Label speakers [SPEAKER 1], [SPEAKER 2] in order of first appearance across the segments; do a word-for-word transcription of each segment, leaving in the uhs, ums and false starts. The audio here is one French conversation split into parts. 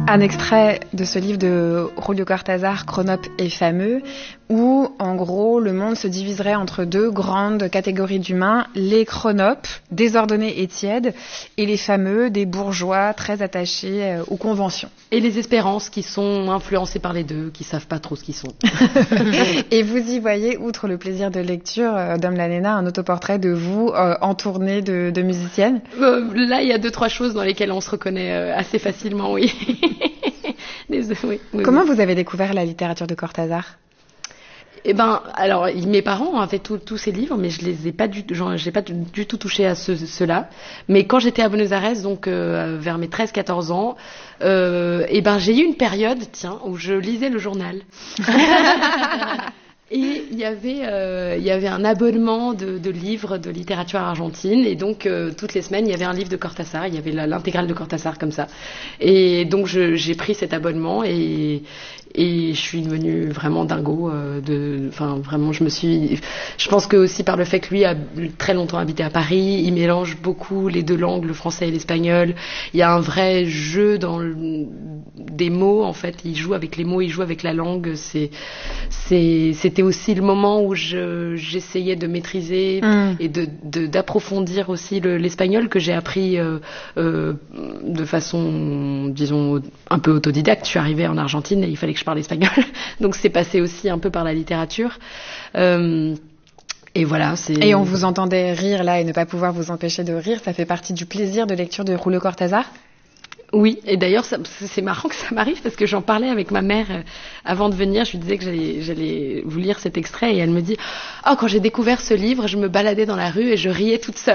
[SPEAKER 1] Un extrait de ce livre de Julio Cortázar, Chronope et Fameux, où, en gros, le monde se diviserait entre deux grandes catégories d'humains, les chronopes, désordonnés et tièdes, et les fameux, des bourgeois très attachés euh, aux conventions.
[SPEAKER 2] Et les espérances qui sont influencées par les deux, qui savent pas trop ce qu'ils sont.
[SPEAKER 1] Et vous y voyez, outre le plaisir de lecture, euh, Dom Lanena, un autoportrait de vous euh, entourné de, de musiciennes.
[SPEAKER 2] Euh, là, il y a deux, trois choses dans lesquelles on se reconnaît euh, assez facilement, oui. Désolé, oui, oui.
[SPEAKER 1] Comment vous avez découvert la littérature de Cortázar ?
[SPEAKER 2] Eh ben, alors mes parents avaient tous ces livres, mais je les ai pas du, genre, j'ai pas du, du tout touché à ce, ceux-là. Mais quand j'étais à Buenos Aires, donc euh, vers mes treize quatorze ans, euh, eh ben j'ai eu une période, tiens, où je lisais le journal. Et il y avait, euh, il y avait un abonnement de, de livres de littérature argentine, et donc euh, toutes les semaines il y avait un livre de Cortázar, il y avait la, l'intégrale de Cortázar comme ça. Et donc je, j'ai pris cet abonnement et et je suis devenue vraiment dingo. Euh, de, enfin vraiment, je me suis. Je pense que aussi par le fait que lui a très longtemps habité à Paris, il mélange beaucoup les deux langues, le français et l'espagnol. Il y a un vrai jeu dans le, des mots en fait. Il joue avec les mots, il joue avec la langue. C'est, c'est, c'était aussi le moment où je, j'essayais de maîtriser mmh. et de, de, d'approfondir aussi le, l'espagnol que j'ai appris euh, euh, de façon, disons, un peu autodidacte. Je suis arrivée en Argentine et il fallait que je parle espagnol, donc c'est passé aussi un peu par la littérature. Euh, et voilà. C'est...
[SPEAKER 1] Et on vous entendait rire là et ne pas pouvoir vous empêcher de rire, ça fait partie du plaisir de lecture de Julio Cortázar ?
[SPEAKER 2] Oui, et d'ailleurs ça, c'est marrant que ça m'arrive parce que j'en parlais avec ma mère euh, avant de venir. Je lui disais que j'allais, j'allais vous lire cet extrait et elle me dit « Oh, quand j'ai découvert ce livre, je me baladais dans la rue et je riais toute seule. »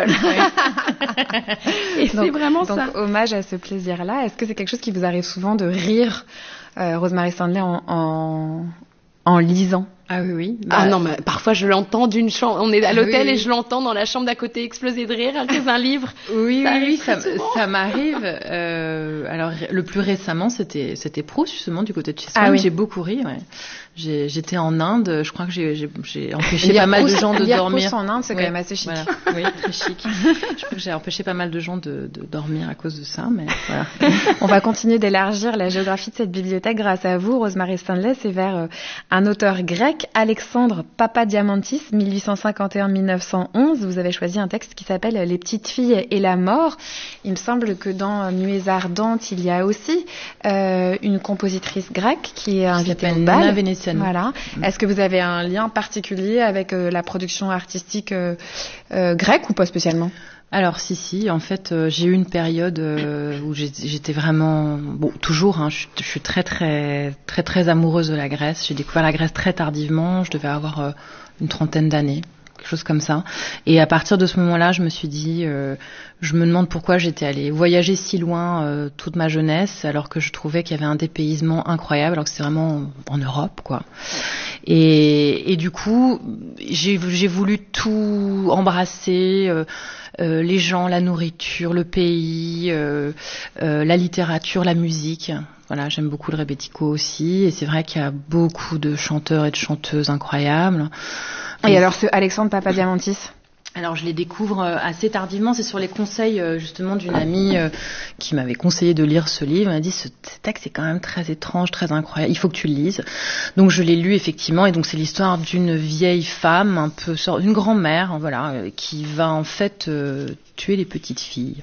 [SPEAKER 2] Et donc, c'est vraiment
[SPEAKER 1] donc,
[SPEAKER 2] ça.
[SPEAKER 1] Donc hommage à ce plaisir-là. Est-ce que c'est quelque chose qui vous arrive souvent de rire, euh, Rosemary Stanley, en, en, en lisant ?
[SPEAKER 2] Ah oui, oui. Bah, ah non, mais parfois je l'entends d'une chambre. On est à l'hôtel oui, et je l'entends dans la chambre d'à côté exploser de rire à cause d'un livre.
[SPEAKER 3] Oui, ça oui, oui, ça, ça m'arrive. Euh, alors le plus récemment, c'était c'était Proust justement du côté de chez Swann. Ah, oui. J'ai beaucoup ri. Ouais. J'ai, j'étais en Inde. Je crois que j'ai, j'ai, j'ai empêché pas mal
[SPEAKER 1] Proust,
[SPEAKER 3] de gens de
[SPEAKER 1] lire
[SPEAKER 3] dormir.
[SPEAKER 1] Proust en Inde, c'est ouais, quand même assez chic.
[SPEAKER 3] Voilà. Oui, très chic. Je crois que j'ai empêché pas mal de gens de, de dormir à cause de ça, mais voilà.
[SPEAKER 1] On va continuer d'élargir la géographie de cette bibliothèque grâce à vous, Rosemary Stanley. C'est vers euh, un auteur grec, Alexandre Papadiamantis, mille huit cent cinquante et un à mille neuf cent onze. Vous avez choisi un texte qui s'appelle « Les petites filles et la mort ». Il me semble que dans Nuées ardentes, il y a aussi euh, une compositrice grecque qui est invitée au bal. Voilà. Mmh. Est-ce que vous avez un lien particulier avec euh, la production artistique euh, euh, grecque ou pas spécialement ?
[SPEAKER 3] Alors si si, en fait euh, j'ai eu une période euh, où j'étais vraiment bon toujours hein, je, je suis très très très très amoureuse de la Grèce. J'ai découvert la Grèce très tardivement, je devais avoir euh, une trentaine d'années, quelque chose comme ça. Et à partir de ce moment-là, je me suis dit euh, je me demande pourquoi j'étais allée voyager si loin euh, toute ma jeunesse alors que je trouvais qu'il y avait un dépaysement incroyable alors que c'est vraiment en Europe quoi. Et, et du coup, j'ai, j'ai voulu tout embrasser, euh, euh, les gens, la nourriture, le pays, euh, euh, la littérature, la musique. Voilà, j'aime beaucoup le rebetiko aussi. Et c'est vrai qu'il y a beaucoup de chanteurs et de chanteuses incroyables.
[SPEAKER 1] Et, et alors, ce Alexandre Papadiamantis ?
[SPEAKER 3] Alors je les découvre assez tardivement, c'est sur les conseils justement d'une amie qui m'avait conseillé de lire ce livre. Elle m'a dit ce texte est quand même très étrange, très incroyable, il faut que tu le lises. Donc je l'ai lu effectivement et donc c'est l'histoire d'une vieille femme, un peu une grand-mère, voilà, qui va en fait euh, tuer les petites filles.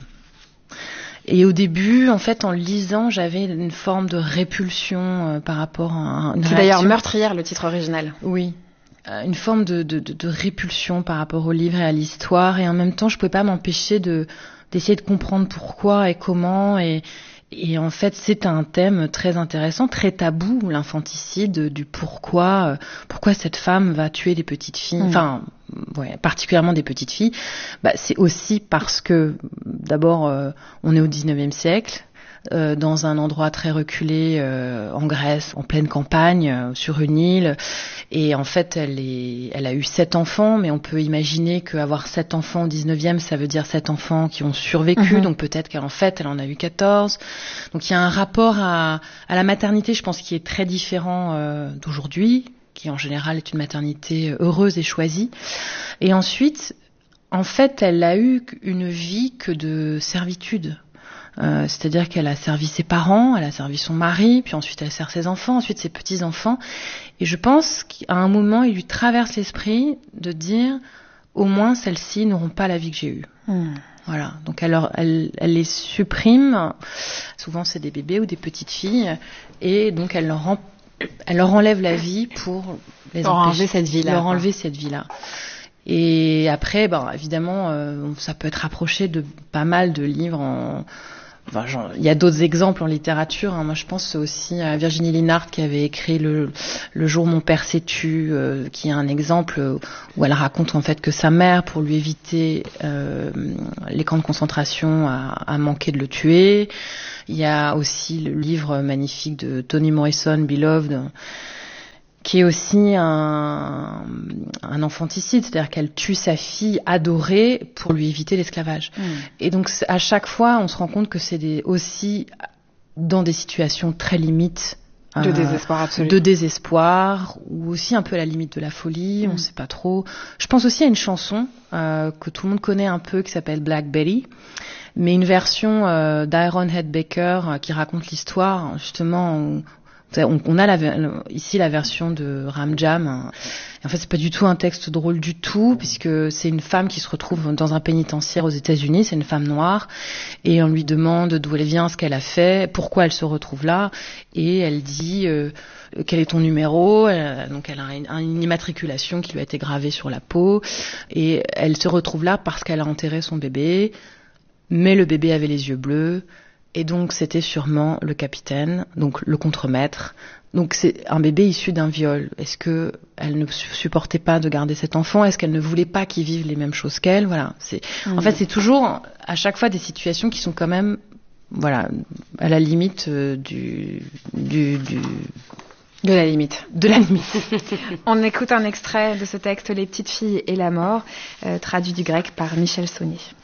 [SPEAKER 3] Et au début, en fait, en le lisant, j'avais une forme de répulsion euh, par rapport à une
[SPEAKER 1] C'est d'ailleurs Meurtrière, le titre original.
[SPEAKER 3] Oui. Une forme de, de, de, de répulsion par rapport au livre et à l'histoire, et en même temps je pouvais pas m'empêcher de d'essayer de comprendre pourquoi et comment, et, et en fait c'est un thème très intéressant, très tabou, l'infanticide, du pourquoi pourquoi cette femme va tuer des petites filles, mmh. enfin ouais, particulièrement des petites filles. Bah, c'est aussi parce que d'abord euh, on est au dix-neuvième siècle. Euh, dans un endroit très reculé euh, en Grèce, en pleine campagne, euh, sur une île. Et en fait, elle, est, elle a eu sept enfants, mais on peut imaginer qu'avoir sept enfants au dix-neuvième, ça veut dire sept enfants qui ont survécu. Mm-hmm. Donc peut-être qu'en fait, elle en a eu quatorze. Donc il y a un rapport à, à la maternité, je pense, qui est très différent euh, d'aujourd'hui, qui en général est une maternité heureuse et choisie. Et ensuite, en fait, elle a eu une vie que de servitude. Euh, c'est-à-dire qu'elle a servi ses parents, elle a servi son mari, puis ensuite elle sert ses enfants, ensuite ses petits-enfants. Et je pense qu'à un moment, il lui traverse l'esprit de dire, au moins celles-ci n'auront pas la vie que j'ai eue. Mmh. Voilà. Donc elle, elle, elle les supprime. Souvent c'est des bébés ou des petites filles, et donc elle leur, en, elle leur enlève la vie pour les
[SPEAKER 1] pour
[SPEAKER 3] empêcher,
[SPEAKER 1] enlever cette vie-là.
[SPEAKER 3] Leur enlever cette vie-là. Et après, ben, évidemment, euh, ça peut être rapproché de pas mal de livres. En... Enfin, genre, il y a d'autres exemples en littérature. Hein. Moi, je pense aussi à Virginie Linhart qui avait écrit Le, le jour où mon père s'est tu, euh, qui est un exemple où elle raconte en fait que sa mère, pour lui éviter euh, les camps de concentration, a, a manqué de le tuer. Il y a aussi le livre magnifique de Toni Morrison, Beloved, qui est aussi un, un infanticide, c'est-à-dire qu'elle tue sa fille adorée pour lui éviter l'esclavage. Mmh. Et donc à chaque fois, on se rend compte que c'est des, aussi dans des situations très limites.
[SPEAKER 1] De euh, désespoir absolu.
[SPEAKER 3] De désespoir, ou aussi un peu à la limite de la folie, mmh. on ne sait pas trop. Je pense aussi à une chanson euh, que tout le monde connaît un peu, qui s'appelle Black Betty, mais une version euh, d'Iron Head Baker euh, qui raconte l'histoire, justement... Où, on a la, ici la version de Ram Jam. En fait, c'est pas du tout un texte drôle du tout, puisque c'est une femme qui se retrouve dans un pénitentiaire aux États-Unis. C'est une femme noire, et on lui demande d'où elle vient, ce qu'elle a fait, pourquoi elle se retrouve là, et elle dit euh, quel est ton numéro. Elle, donc, elle a une, une immatriculation qui lui a été gravée sur la peau, et elle se retrouve là parce qu'elle a enterré son bébé, mais le bébé avait les yeux bleus. Et donc, c'était sûrement le capitaine, donc le contremaître. Donc, c'est un bébé issu d'un viol. Est-ce que elle ne supportait pas de garder cet enfant? Est-ce qu'elle ne voulait pas qu'il vive les mêmes choses qu'elle? Voilà. C'est, mmh. En fait, c'est toujours, à chaque fois, des situations qui sont quand même, voilà, à la limite euh, du, du, du,
[SPEAKER 1] de la limite.
[SPEAKER 3] De la limite.
[SPEAKER 1] On écoute un extrait de ce texte, Les petites filles et la mort, euh, traduit du grec par Michel Saunier.